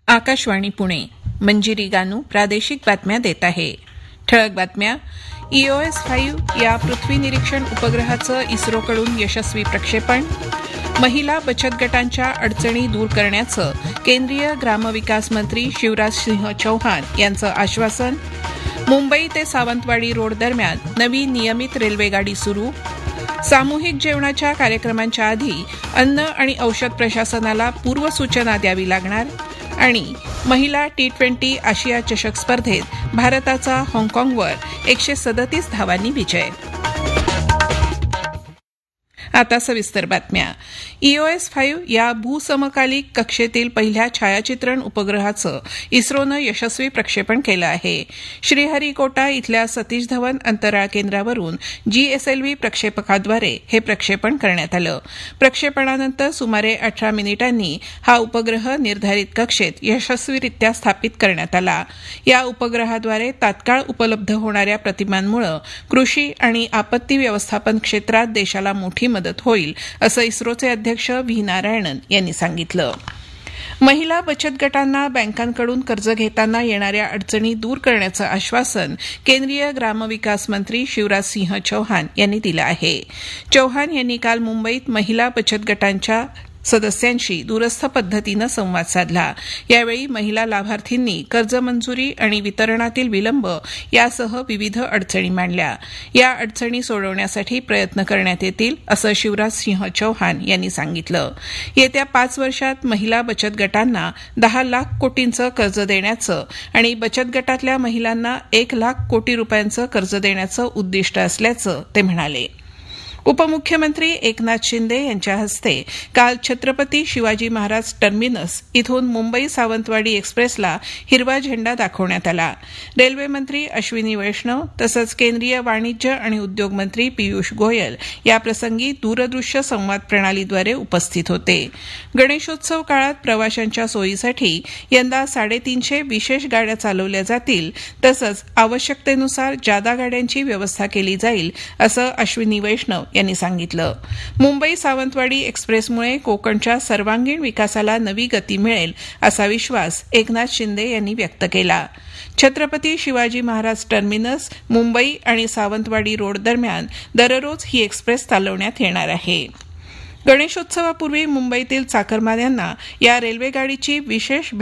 आकाशवाणी पुणे. मंजिरी गानू प्रादेशिक बातम्या देत आहे. ठळक बातम्या. EOS-5 या पृथ्वी निरीक्षण उपग्रहाचं इस्रोकडून यशस्वी प्रक्षेपण. महिला बचत गटांच्या अडचणी दूर करण्याचं केंद्रीय ग्रामविकास मंत्री शिवराज सिंह चौहान यांचं आश्वासन. मुंबई ते सावंतवाडी रोड दरम्यान नवी नियमित रेल्वेगाडी सुरू. सामूहिक जेवणाच्या कार्यक्रमांच्या आधी अन्न आणि औषध प्रशासनाला पूर्वसूचना द्यावी लागणार. आणि महिला T20 आशिया चषक स्पर्धेत भारताचा हाँगकाँगवर 137 धावांनी विजय. आता सविस्तर बातम्या. EOS-5 या भूसमकालिक कक्षेतील पहिल्या छायाचित्रण उपग्रहाचं इस्रोनं यशस्वी प्रक्षेपण केलं आहे. श्रीहरिकोटा इथल्या सतीश धवन अंतराळ केंद्रावरून GSLV प्रक्षेपकाद्वारे हे प्रक्षेपण करण्यात आलं. प्रक्षेपणानंतर सुमारे 18 मिनिटांनी हा उपग्रह निर्धारित कक्षेत यशस्वीरित्या स्थापित करण्यात आला. या उपग्रहाद्वारे तात्काळ उपलब्ध होणाऱ्या प्रतिमांमुळे कृषी आणि आपत्ती व्यवस्थापन क्षेत्रात देशाला मोठी मदत होईल असं इस्रोचे अध्यक्ष व्ही नारायणन यांनी सांगितलं. महिला बचत गटांना बँकांकडून कर्ज घेताना येणाऱ्या अडचणी दूर करण्याचं आश्वासन केंद्रीय ग्रामविकास मंत्री शिवराज सिंह चौहान यांनी दिलं आहे. चौहान यांनी काल मुंबईत महिला बचत गटांच्या सदस्यांशी दूरस्थ पद्धतीनं संवाद साधला. यावेळी महिला लाभार्थींनी कर्ज मंजुरी आणि वितरणातील विलंब यासह विविध अडचणी मांडल्या. या अडचणी सोडवण्यासाठी प्रयत्न करण्यात येतील असं शिवराज सिंह चौहान यांनी सांगितलं. येत्या 5 वर्षात महिला बचत गटांना 10 लाख कोटींचं कर्ज देण्याचं आणि बचत गटातल्या महिलांना 1 लाख कोटी रुपयांचं कर्ज देण्याचं उद्दिष्ट असल्याचं ते म्हणाले. उपमुख्यमंत्री एकनाथ शिंदे यांच्या हस्ते काल छत्रपती शिवाजी महाराज टर्मिनस इथून मुंबई सावंतवाडी एक्सप्रेसला हिरवा झेंडा दाखवण्यात आला. रेल्वे मंत्री अश्विनी वैष्णव तसंच केंद्रीय वाणिज्य आणि उद्योग मंत्री पियुष गोयल याप्रसंगी दूरदृश्य संवाद प्रणालीद्वारे उपस्थित होते. गणेशोत्सव काळात प्रवाशांच्या सोयीसाठी यंदा 350 विशेष गाड्या चालवल्या जातील तसंच आवश्यकतेनुसार जादा गाड्यांची व्यवस्था केली जाईल असं अश्विनी वैष्णव यांनी सांगितलं. मुंबई सावंतवाडी एक्सप्रेसमुळे कोकणच्या सर्वांगीण विकासाला नवी गती मिळेल असा विश्वास एकनाथ शिंदे यांनी व्यक्त केला. छत्रपती शिवाजी महाराज टर्मिनस, मुंबई आणि सावंतवाडी रोड दरम्यान दररोज ही एक्सप्रेस चालवण्यात येणार आहे. गणेशोत्सवापूर्वी मुंबईतील चाकरमान्यांना या रेल्वेगाडीची विशेष